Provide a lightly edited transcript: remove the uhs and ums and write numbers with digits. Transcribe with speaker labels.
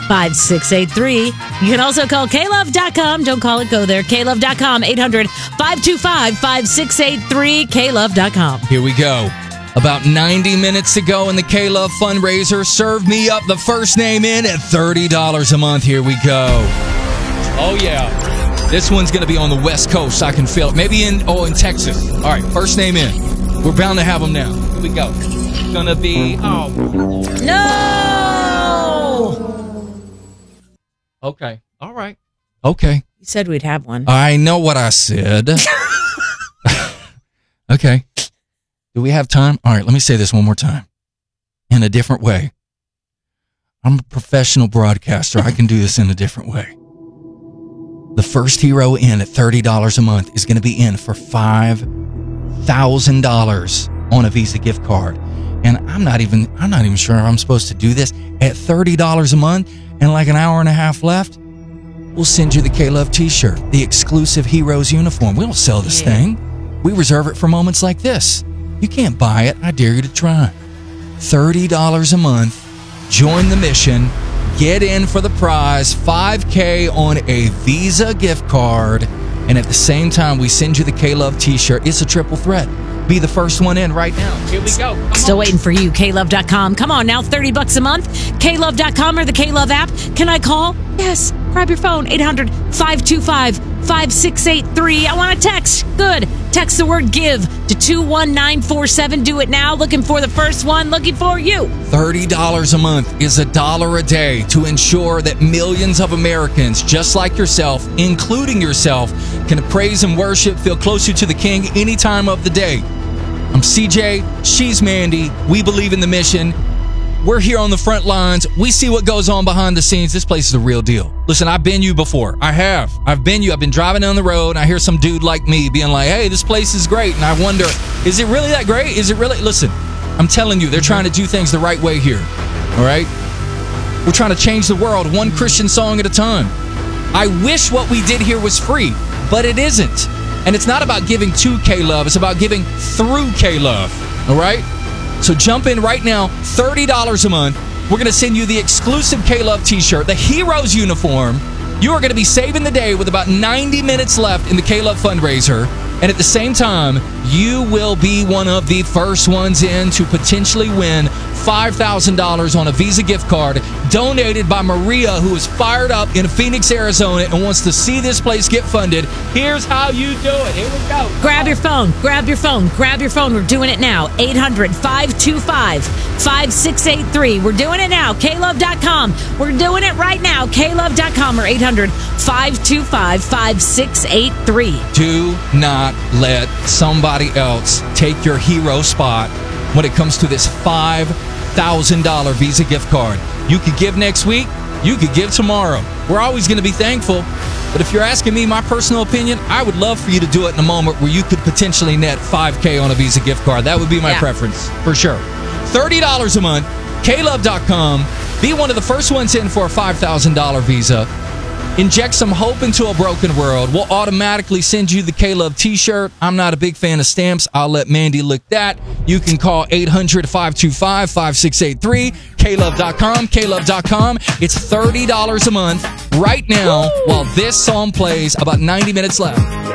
Speaker 1: 800-568-5683. You can also call klove.com. Don't call it, go there. klove.com, 800-525-5683, klove.com.
Speaker 2: Here we go. About 90 minutes ago in the K-Love fundraiser, serve me up the first name in at $30 a month. Here we go. Oh, yeah. This one's going to be on the West Coast. I can feel it. Maybe in Texas. All right, first name in. We're bound to have them now. Here we go. It's going to be... Oh.
Speaker 1: No!
Speaker 2: Okay. All right. Okay.
Speaker 1: You said we'd have one.
Speaker 2: I know what I said. Okay. Do we have time? All right, let me say this one more time. In a different way. I'm a professional broadcaster. I can do this in a different way. The first hero in at $30 a month is going to be in for $5,000 on a Visa gift card. And I'm not even sure I'm supposed to do this. At $30 a month and like an hour and a half left, we'll send you the K-Love t-shirt, the exclusive Heroes uniform. We don't sell this thing. We reserve it for moments like this. You can't buy it. I dare you to try. $30 a month. Join the mission. Get in for the prize. $5K on a Visa gift card. And at the same time, we send you the K-Love t-shirt. It's a triple threat. Be the first one in right now. Here we go.
Speaker 1: Still waiting for you, klove.com. Come on now, $30 a month. klove.com or the K-Love app. Can I call? Yes. Grab your phone, 800-525-5683. I want a text. Good. Text the word GIVE to 21947. Do it now. Looking for the first one. Looking for you.
Speaker 2: $30 a month is $1 a day to ensure that millions of Americans, just like yourself, including yourself, can praise and worship, feel closer to the King any time of the day. I'm CJ. She's Mandy. We believe in the mission. We're here on the front lines. We see what goes on behind the scenes. This place is the real deal. Listen, I've been you before. I have. I've been you. I've been driving down the road, and I hear some dude like me being like, hey, this place is great. And I wonder, is it really that great? Is it really? Listen, I'm telling you, they're trying to do things the right way here. All right? We're trying to change the world one Christian song at a time. I wish what we did here was free, but it isn't. And it's not about giving to K-Love. It's about giving through K-Love. All right? So jump in right now, $30 a month. We're going to send you the exclusive K-Love t-shirt, the Heroes uniform. You are going to be saving the day with about 90 minutes left in the K-Love fundraiser. And at the same time, you will be one of the first ones in to potentially win $5,000 on a Visa gift card donated by Maria, who is fired up in Phoenix, Arizona, and wants to see this place get funded. Here's how you do it. Here we go.
Speaker 1: Grab your phone. Grab your phone. Grab your phone. We're doing it now. 800-525-5683. We're doing it now. klove.com. We're doing it right now. klove.com or 800-525-5683.
Speaker 2: Do not let somebody else take your hero spot when it comes to this $5,000 Visa gift card. You could give next week. You could give tomorrow. We're always going to be thankful. But if you're asking me my personal opinion, I would love for you to do it in a moment where you could potentially net $5K on a Visa gift card. That would be my preference, for sure. $30 a month, klove.com. Be one of the first ones in for a $5,000 Visa. Inject some hope into a broken world. We'll automatically send you the K-Love t-shirt. I'm not a big fan of stamps. I'll let Mandy lick that. You can call 800-525-5683, klove.com, klove.com. It's $30 a month right now while this song plays. About 90 minutes left.